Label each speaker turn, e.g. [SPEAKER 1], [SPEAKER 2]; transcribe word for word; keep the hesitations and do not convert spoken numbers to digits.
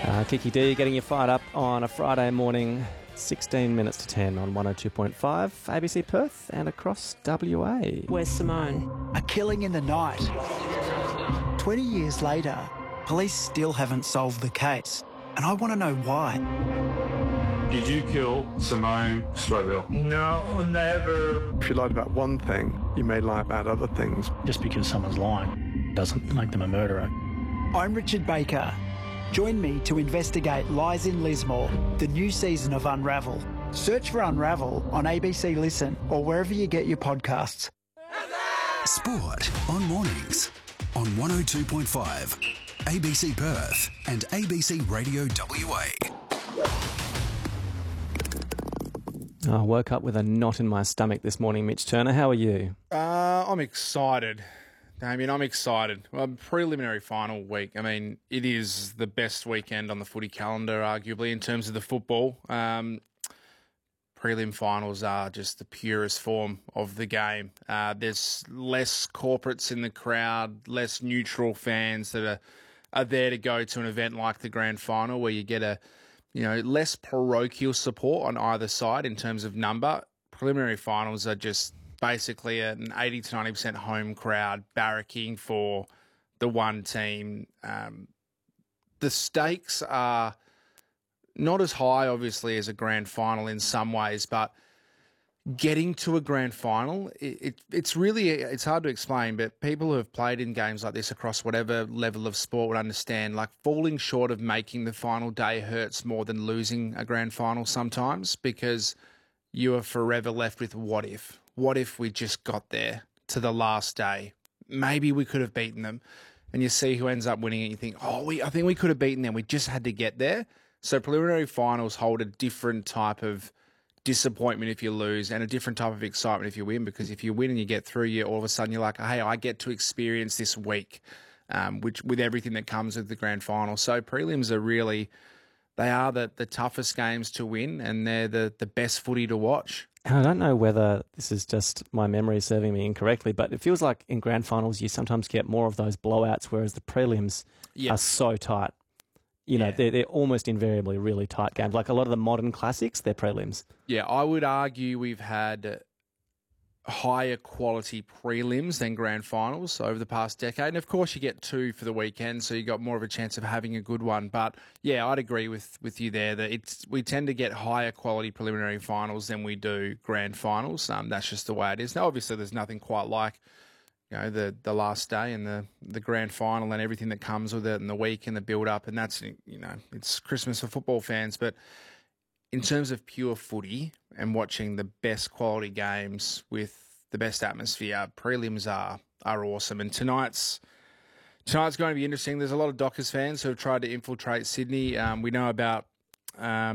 [SPEAKER 1] Uh, Kiki D getting you fired up on a Friday morning, sixteen minutes to ten on one oh two point five, A B C Perth and across W A.
[SPEAKER 2] Where's Simone?
[SPEAKER 3] A killing in the night. twenty years later, police still haven't solved the case, and I want to know why.
[SPEAKER 4] Did you kill Simone Stroville?
[SPEAKER 5] No, never.
[SPEAKER 6] If you lied about one thing, you may lie about other things.
[SPEAKER 7] Just because someone's lying doesn't make them a murderer.
[SPEAKER 3] I'm Richard Baker. Join me to investigate Lies in Lismore, the new season of Unravel. Search for Unravel on A B C Listen or wherever you get your podcasts.
[SPEAKER 8] Sport on mornings on one oh two point five, A B C Perth and A B C Radio W A.
[SPEAKER 1] I woke up with a knot in my stomach this morning, Mitch Turner. How are you?
[SPEAKER 9] Uh, I'm excited, Damien. I'm excited. Well, preliminary final week. I mean, it is the best weekend on the footy calendar, arguably, in terms of the football. Um, prelim finals are just the purest form of the game. Uh, there's less corporates in the crowd, less neutral fans that are, are there to go to an event like the grand final where you get a You know, less parochial support on either side in terms of number. Preliminary finals are just basically an eighty to ninety percent home crowd barracking for the one team. Um, the stakes are not as high, obviously, as a grand final in some ways, but getting to a grand final, it, it, it's really, it's hard to explain, but people who have played in games like this across whatever level of sport would understand, like falling short of making the final day hurts more than losing a grand final sometimes, because you are forever left with what if. What if we just got there to the last day? Maybe we could have beaten them. And you see who ends up winning it, you think, oh, we, I think we could have beaten them. We just had to get there. So preliminary finals hold a different type of disappointment if you lose and a different type of excitement if you win, because if you win and you get through, you all of a sudden you're like, hey, I get to experience this week, um, which with everything that comes with the grand final. So prelims are really, they are the, the toughest games to win, and they're the, the best footy to watch.
[SPEAKER 1] And I don't know whether this is just my memory serving me incorrectly, but it feels like in grand finals you sometimes get more of those blowouts, whereas the prelims
[SPEAKER 9] Yep.
[SPEAKER 1] are so tight. You know,
[SPEAKER 9] Yeah.
[SPEAKER 1] they're, they're almost invariably really tight games. Like a lot of the modern classics, they're prelims.
[SPEAKER 9] Yeah, I would argue we've had higher quality prelims than grand finals over the past decade. And of course you get two for the weekend, so you got more of a chance of having a good one. But yeah, I'd agree with, with you there that it's we tend to get higher quality preliminary finals than we do grand finals. Um, that's just the way it is. Now, obviously, there's nothing quite like, you know, the, the last day and the, the grand final and everything that comes with it and the week and the build-up. And that's, you know, it's Christmas for football fans. But in terms of pure footy and watching the best quality games with the best atmosphere, prelims are are awesome. And tonight's tonight's going to be interesting. There's a lot of Dockers fans who have tried to infiltrate Sydney. Um, we know about... Um,